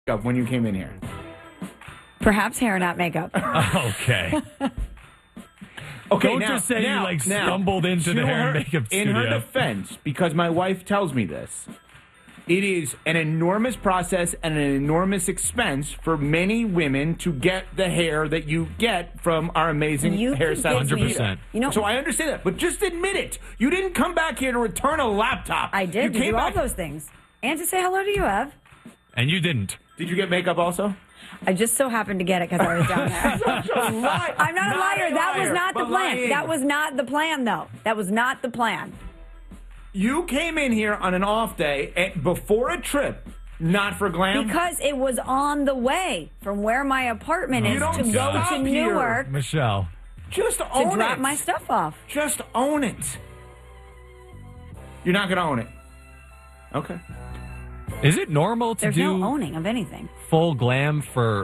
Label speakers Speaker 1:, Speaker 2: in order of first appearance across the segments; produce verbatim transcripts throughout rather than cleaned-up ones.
Speaker 1: makeup when you came in here?
Speaker 2: Perhaps hair, not makeup.
Speaker 3: Okay.
Speaker 1: Okay,
Speaker 3: Don't
Speaker 1: now,
Speaker 3: just say
Speaker 1: now,
Speaker 3: you like
Speaker 1: now,
Speaker 3: stumbled into the
Speaker 1: to
Speaker 3: hair
Speaker 1: her-
Speaker 3: and makeup
Speaker 1: In
Speaker 3: studio.
Speaker 1: her defense, because my wife tells me this, it is an enormous process and an enormous expense for many women to get the hair that you get from our amazing
Speaker 2: You could
Speaker 1: hairstylist.
Speaker 2: give me-
Speaker 3: one hundred percent.
Speaker 2: You know,
Speaker 1: So I understand that, but just admit it. You didn't come back here to return a laptop.
Speaker 2: I did
Speaker 1: You
Speaker 2: to
Speaker 1: came
Speaker 2: do all
Speaker 1: back-
Speaker 2: those things. And to say hello to you, Ev.
Speaker 3: And you didn't.
Speaker 1: Did you get makeup also?
Speaker 2: I just so happened to get it because I was down there.
Speaker 1: Lie-
Speaker 2: I'm not a liar.
Speaker 1: a
Speaker 2: That was
Speaker 1: liar,
Speaker 2: not the
Speaker 1: but
Speaker 2: plan.
Speaker 1: lying.
Speaker 2: That was not the plan, though. That was not the plan.
Speaker 1: You came in here on an off day and before a trip, not for glam.
Speaker 2: Because it was on the way from where my apartment
Speaker 1: You
Speaker 2: is
Speaker 1: don't
Speaker 2: to go
Speaker 1: stop
Speaker 2: to
Speaker 1: here.
Speaker 2: Newark
Speaker 3: Michelle.
Speaker 1: just
Speaker 2: to
Speaker 1: own
Speaker 2: drop
Speaker 1: it.
Speaker 2: my stuff off.
Speaker 1: Just own it. You're not going to own it. Okay.
Speaker 3: Is it normal to
Speaker 2: There's
Speaker 3: do
Speaker 2: no owning of anything.
Speaker 3: full glam for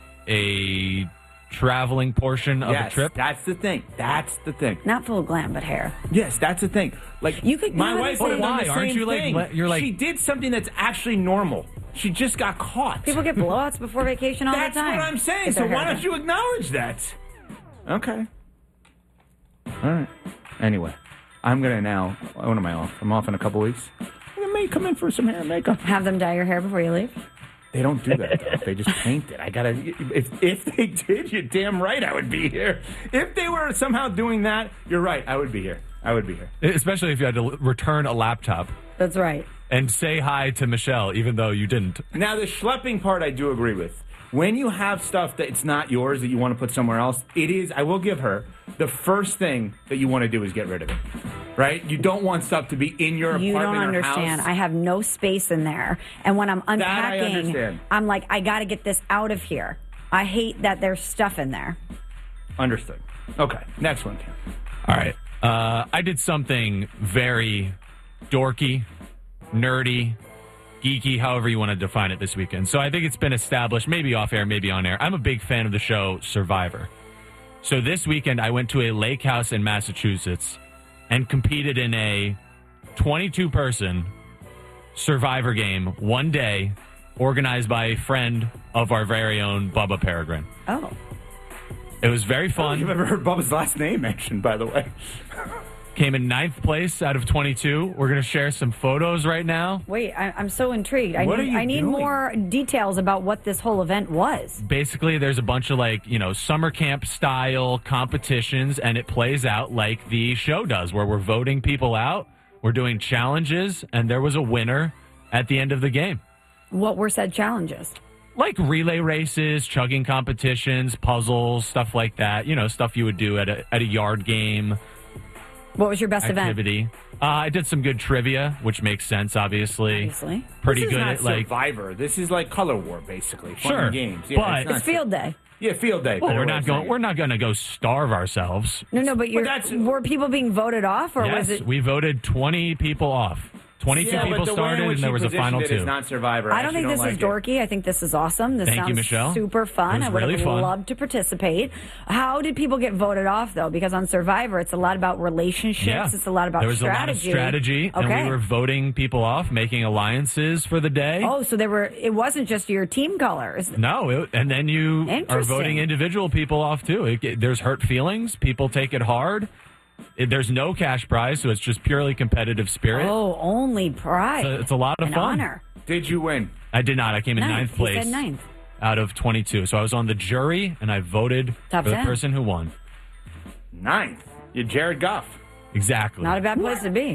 Speaker 3: a traveling portion of
Speaker 1: yes,
Speaker 3: a trip?
Speaker 1: that's the thing. That's the thing.
Speaker 2: Not full glam, but hair.
Speaker 1: Yes, that's the thing. Like
Speaker 2: You could-
Speaker 1: my
Speaker 2: you know
Speaker 1: wife
Speaker 2: what
Speaker 1: would
Speaker 2: I'm
Speaker 1: have done
Speaker 3: saying?
Speaker 1: the
Speaker 3: Why? Aren't
Speaker 1: same
Speaker 3: you, like,
Speaker 1: thing.
Speaker 3: le- you're like-
Speaker 1: she did something that's actually normal. She just got caught.
Speaker 2: People get blowouts before vacation all
Speaker 1: That's
Speaker 2: the time.
Speaker 1: what I'm saying.
Speaker 2: Get
Speaker 1: So
Speaker 2: their hair
Speaker 1: why don't
Speaker 2: done.
Speaker 1: you acknowledge that? Okay. All right. Anyway, I'm gonna now. When am I off? I'm off in a couple weeks. I may come in for some hair and makeup.
Speaker 2: Have them dye your hair before you leave?
Speaker 1: They don't do that, though. They just paint it. I gotta. If if they did, you're damn right I would be here. If they were somehow doing that, you're right. I would be here. I would be here.
Speaker 3: Especially if you had to l- return a laptop
Speaker 2: That's right.
Speaker 3: and say hi to Michelle, even though you didn't.
Speaker 1: Now, the schlepping part, I do agree with. When you have stuff that it's not yours that you want to put somewhere else, it is. I will give her the first thing that you want to do is get rid of it. Right? You don't want stuff to be in your
Speaker 2: You
Speaker 1: apartment
Speaker 2: don't
Speaker 1: or
Speaker 2: understand.
Speaker 1: house.
Speaker 2: I have no space in there. And when I'm
Speaker 1: I
Speaker 2: unpacking,
Speaker 1: understand.
Speaker 2: I'm like, I got to get this out of here. I hate that there's stuff in there.
Speaker 1: Understood. Okay. Next one, Cam.
Speaker 3: All right. Uh, I did something very dorky, nerdy, geeky, however you want to define it this weekend. So I think it's been established, maybe off air, maybe on air. I'm a big fan of the show Survivor. So this weekend I went to a lake house in Massachusetts and competed in a twenty-two person Survivor game one day organized by a friend of our very own Bubba Peregrine.
Speaker 2: Oh.
Speaker 3: It was very
Speaker 1: You've
Speaker 3: fun.
Speaker 1: ever heard Bubba's last name mentioned, by the way?
Speaker 3: Came in ninth place out of twenty-two. We're going to share some photos right now.
Speaker 2: Wait, I, I'm so intrigued. I
Speaker 1: What
Speaker 2: need,
Speaker 1: are you
Speaker 2: I need
Speaker 1: doing?
Speaker 2: more details about what this whole event was.
Speaker 3: Basically, there's a bunch of like, you know, summer camp style competitions, and it plays out like the show does, where we're voting people out, we're doing challenges, and there was a winner at the end of the game.
Speaker 2: What were said challenges?
Speaker 3: Like relay races, chugging competitions, puzzles, stuff like that. You know, stuff you would do at a, at a yard game
Speaker 2: What was your best event?
Speaker 3: activity. Uh, I did some good trivia, which makes sense, obviously.
Speaker 2: Obviously.
Speaker 3: Pretty
Speaker 1: This is
Speaker 3: good
Speaker 1: not
Speaker 3: at like.
Speaker 1: Survivor. This is like Color War, basically. Fun
Speaker 3: Sure,
Speaker 1: games. Yeah,
Speaker 3: but-
Speaker 1: not
Speaker 2: It's field day.
Speaker 1: Yeah, field day.
Speaker 3: Well,
Speaker 1: better
Speaker 3: we're
Speaker 1: way
Speaker 3: not
Speaker 1: of
Speaker 3: going.
Speaker 1: saying
Speaker 3: We're
Speaker 1: it.
Speaker 3: not going to go starve ourselves.
Speaker 2: No, no, but you're,
Speaker 1: that's-
Speaker 2: were people being voted off, or
Speaker 3: Yes,
Speaker 2: was it?
Speaker 3: we voted twenty people off. twenty-two
Speaker 1: Yeah,
Speaker 3: people
Speaker 1: but the way in
Speaker 3: started,
Speaker 1: which
Speaker 3: and there
Speaker 1: you
Speaker 3: was a final
Speaker 1: positioned it is
Speaker 3: two.
Speaker 1: not Survivor.
Speaker 2: I don't think
Speaker 1: actually
Speaker 2: this
Speaker 1: like
Speaker 2: is
Speaker 1: it.
Speaker 2: dorky. I think this is awesome. This
Speaker 3: Thank you,
Speaker 2: sounds
Speaker 3: Michelle.
Speaker 2: super fun.
Speaker 3: It was
Speaker 2: I would
Speaker 3: really
Speaker 2: have
Speaker 3: fun.
Speaker 2: loved to participate. How did people get voted off, though? Because on Survivor, it's a lot about relationships.
Speaker 3: Yeah,
Speaker 2: It's a lot about
Speaker 3: there was
Speaker 2: strategy.
Speaker 3: a lot of strategy,
Speaker 2: Okay.
Speaker 3: and we were voting people off, making alliances for the day.
Speaker 2: Oh, so there were. It wasn't just your team colors.
Speaker 3: No, it, and then you are
Speaker 2: Interesting.
Speaker 3: voting individual people off too. It, it- there's hurt feelings. People take it hard. It, there's no cash prize, so it's just purely competitive spirit.
Speaker 2: Oh, only pride.
Speaker 3: So it's a lot of
Speaker 2: An
Speaker 3: fun.
Speaker 2: honor.
Speaker 1: Did you win?
Speaker 3: I did not. I came in
Speaker 2: Ninth.
Speaker 3: ninth
Speaker 2: He
Speaker 3: place
Speaker 2: said ninth.
Speaker 3: out of twenty-two. So I was on the jury, and I voted
Speaker 2: Top
Speaker 3: for the
Speaker 2: ten.
Speaker 3: person who won.
Speaker 1: Ninth. You're Jared Goff.
Speaker 3: Exactly.
Speaker 2: Not a bad place to be.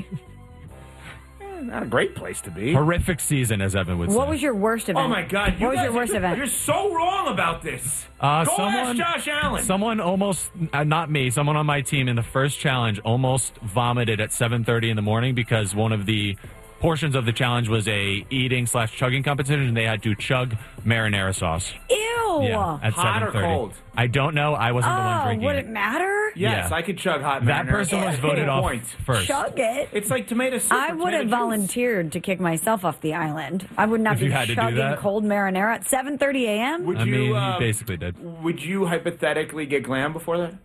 Speaker 1: Eh, Not a great place to be.
Speaker 3: Horrific season, as Evan would say.
Speaker 2: What was your worst event?
Speaker 1: Oh my God! You
Speaker 2: What was
Speaker 1: guys
Speaker 2: your
Speaker 1: are
Speaker 2: worst
Speaker 1: just-
Speaker 2: event?
Speaker 1: You're so wrong about this.
Speaker 3: Uh,
Speaker 1: Go
Speaker 3: someone,
Speaker 1: ask Josh Allen.
Speaker 3: Someone almost, uh, not me, someone on my team in the first challenge almost vomited at seven thirty in the morning because one of the portions of the challenge was a eating slash chugging competition, and they had to chug marinara sauce.
Speaker 2: Ew.
Speaker 3: Yeah, at
Speaker 1: Hot or
Speaker 3: seven thirty.
Speaker 1: cold?
Speaker 3: I don't know. I wasn't the one
Speaker 2: Oh,
Speaker 3: drinking
Speaker 2: would
Speaker 3: it.
Speaker 2: it matter?
Speaker 1: Yes,
Speaker 3: Yeah.
Speaker 1: I could chug hot.
Speaker 3: That
Speaker 1: marinara.
Speaker 3: person was
Speaker 1: Good
Speaker 3: voted off
Speaker 1: point.
Speaker 3: first.
Speaker 2: Chug it.
Speaker 1: It's like tomato soup.
Speaker 2: I
Speaker 1: or
Speaker 2: would
Speaker 1: tomato
Speaker 2: have
Speaker 1: juice.
Speaker 2: volunteered to kick myself off the island. I would not
Speaker 3: If
Speaker 2: be
Speaker 3: you had to do
Speaker 2: chugging
Speaker 3: that?
Speaker 2: cold marinara at seven thirty a.m.
Speaker 1: Would
Speaker 3: I
Speaker 1: you?
Speaker 3: mean,
Speaker 1: uh,
Speaker 3: you basically did.
Speaker 1: Would you hypothetically get glam before that?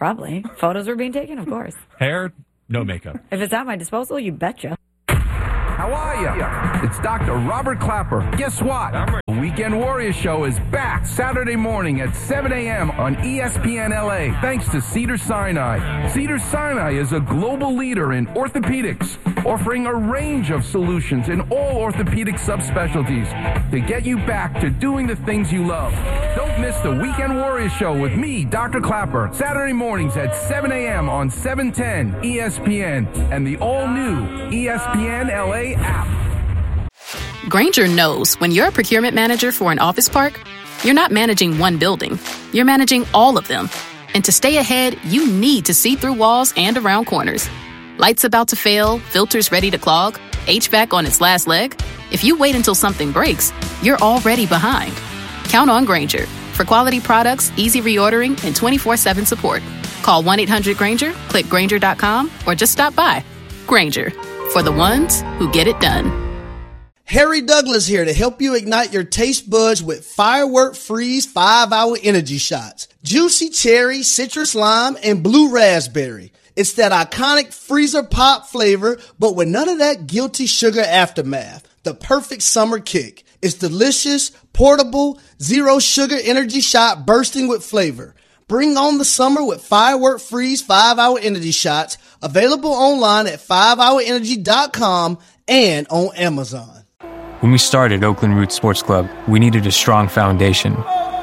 Speaker 2: Probably. Photos were being taken, of course.
Speaker 3: Hair, no makeup.
Speaker 2: If it's at my disposal, you betcha.
Speaker 4: How are ya? It's Doctor Robert Clapper. Guess what? The Weekend Warriors Show is back Saturday morning at seven a.m. on E S P N L A, thanks to Cedars-Sinai. Cedars-Sinai is a global leader in orthopedics, offering a range of solutions in all orthopedic subspecialties to get you back to doing the things you love. Don't miss the Weekend Warriors Show with me, Doctor Clapper, Saturday mornings at seven a.m. on seven ten E S P N and the all-new E S P N L A app.
Speaker 5: Grainger knows when you're a procurement manager for an office park, you're not managing one building, you're managing all of them. And to stay ahead, you need to see through walls and around corners. Lights about to fail, filters ready to clog, H V A C on its last leg. If you wait until something breaks, you're already behind. Count on Grainger for quality products, easy reordering, and twenty-four seven support. Call one eight hundred Grainger, click Grainger dot com, or just stop by. Grainger, for the ones who get it done.
Speaker 6: Harry Douglas here to help you ignite your taste buds with Firework Freeze five hour Energy Shots. Juicy cherry, citrus lime, and blue raspberry. It's that iconic freezer pop flavor, but with none of that guilty sugar aftermath. The perfect summer kick. It's delicious, portable, zero sugar energy shot bursting with flavor. Bring on the summer with Firework Freeze five hour Energy Shots, available online at five hour energy dot com and on Amazon.
Speaker 7: When we started Oakland Roots Sports Club, we needed a strong foundation.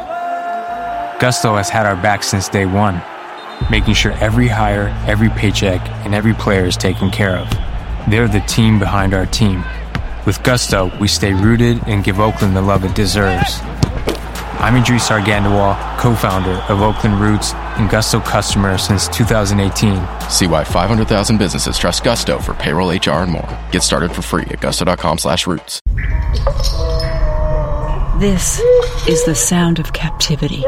Speaker 7: Gusto has had our back since day one, making sure every hire, every paycheck, and every player is taken care of. They're the team behind our team. With Gusto, we stay rooted and give Oakland the love it deserves. I'm Idris Argandawal, co-founder of Oakland Roots and Gusto customer since two thousand eighteen.
Speaker 8: See why five hundred thousand businesses trust Gusto for payroll, H R, and more. Get started for free at gusto.com slash roots.
Speaker 9: This is the sound of captivity.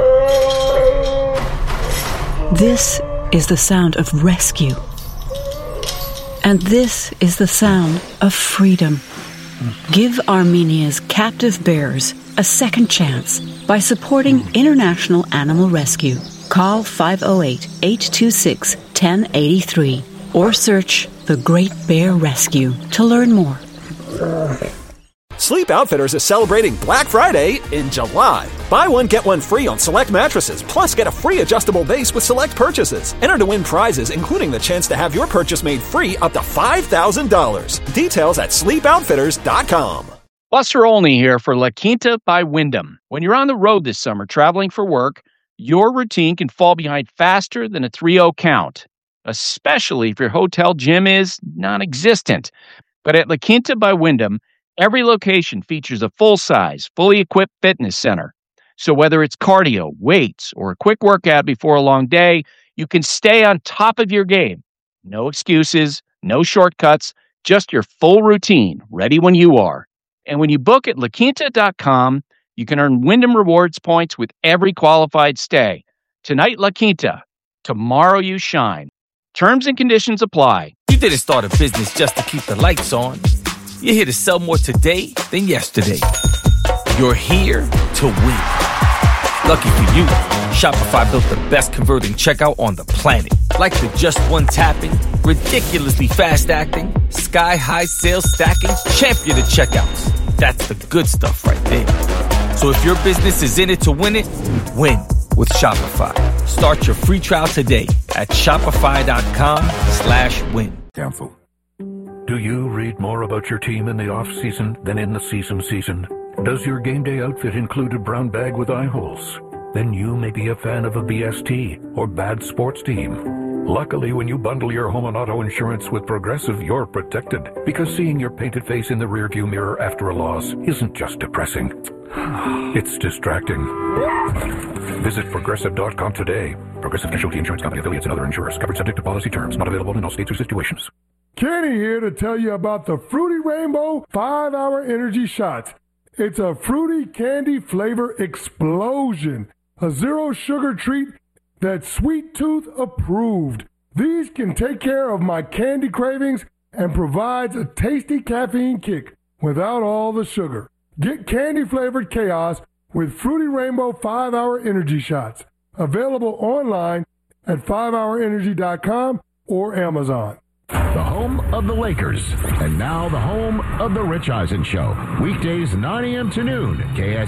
Speaker 9: This is the sound of rescue. And this is the sound of freedom. Give Armenia's captive bears a second chance by supporting International Animal Rescue. Call five oh eight, eight two six, one oh eight three or search The Great Bear Rescue to learn more.
Speaker 10: Sleep Outfitters is celebrating Black Friday in July. Buy one, get one free on select mattresses, plus get a free adjustable base with select purchases. Enter to win prizes, including the chance to have your purchase made free up to five thousand dollars. Details at sleep outfitters dot com.
Speaker 11: Buster Olney here for La Quinta by Wyndham. When you're on the road this summer traveling for work, your routine can fall behind faster than a three oh count, especially if your hotel gym is non-existent. But at La Quinta by Wyndham, every location features a full-size, fully equipped fitness center. So whether it's cardio, weights, or a quick workout before a long day, you can stay on top of your game. No excuses, no shortcuts, just your full routine, ready when you are. And when you book at la quinta dot com, you can earn Wyndham Rewards points with every qualified stay. Tonight, La Quinta. Tomorrow, you shine. Terms and conditions apply.
Speaker 12: You didn't start a business just to keep the lights on. You're here to sell more today than yesterday. You're here to win. Lucky for you, Shopify built the best converting checkout on the planet. Like the just one tapping, ridiculously fast acting, sky-high sales stacking, champion of checkouts. That's the good stuff right there. So if your business is in it to win it, win with Shopify. Start your free trial today at shopify.com slash win.
Speaker 13: Downfall. Do you read more about your team in the off-season than in the season season? Does your game day outfit include a brown bag with eye holes? Then you may be a fan of a B S T or bad sports team. Luckily, when you bundle your home and auto insurance with Progressive, you're protected. Because seeing your painted face in the rearview mirror after a loss isn't just depressing. It's distracting. Visit Progressive dot com today. Progressive Casualty Insurance Company, affiliates, and other insurers. Covered subject to policy terms. Not available in all states or situations.
Speaker 14: Kenny here to tell you about the Fruity Rainbow five hour Energy Shots. It's a fruity candy flavor explosion. A zero sugar treat that's Sweet Tooth approved. These can take care of my candy cravings and provides a tasty caffeine kick without all the sugar. Get candy flavored chaos with Fruity Rainbow five hour Energy Shots. Available online at five hour energy dot com or Amazon.
Speaker 15: the home of the Lakers, and now the home of the Rich Eisen Show. Weekdays nine a.m. to noon, K S